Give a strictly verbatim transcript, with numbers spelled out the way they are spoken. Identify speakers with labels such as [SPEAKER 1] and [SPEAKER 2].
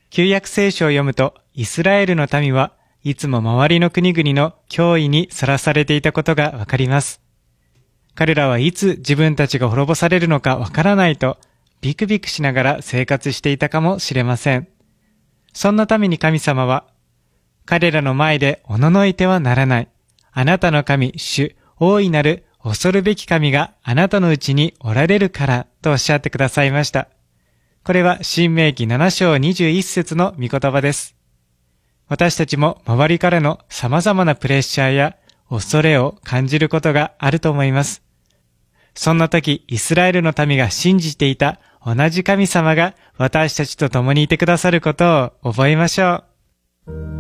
[SPEAKER 1] 旧約聖書を読むと、イスラエルの民はいつも周りの国々の脅威にさらされていたことがわかります。彼らはいつ自分たちが滅ぼされるのかわからないと、ビクビクしながら生活していたかもしれません。そんなために神様は、彼らの前でおののいてはならない。あなたの神、主、大いなる恐るべき神があなたのうちにおられるからとおっしゃってくださいました。これは申命記なな章にじゅういち節の御言葉です。私たちも周りからの様々なプレッシャーや恐れを感じることがあると思います。そんな時、イスラエルの民が信じていた同じ神様が私たちと共にいてくださることを覚えましょう。